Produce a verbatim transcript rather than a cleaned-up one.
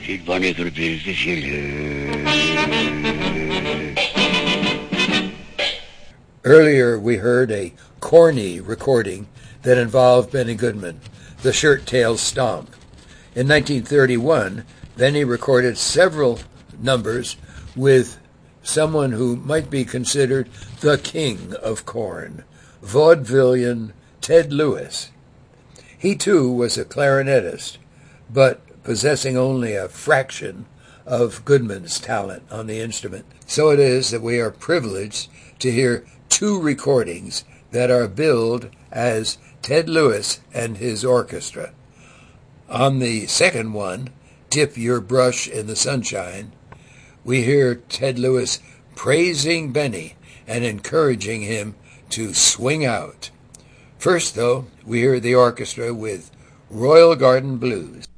Il bunny through the Earlier, we heard a corny recording that involved Benny Goodman, the Shirt Tail Stomp. In nineteen thirty-one, Benny recorded several numbers with someone who might be considered the king of corn, vaudevillian Ted Lewis. He, too, was a clarinetist, but possessing only a fraction of Goodman's talent on the instrument. So it is that we are privileged to hear two recordings that are billed as Ted Lewis and his orchestra. On the second one, Dip Your Brush in the Sunshine, we hear Ted Lewis praising Benny and encouraging him to swing out. First, though, we hear the orchestra with Royal Garden Blues.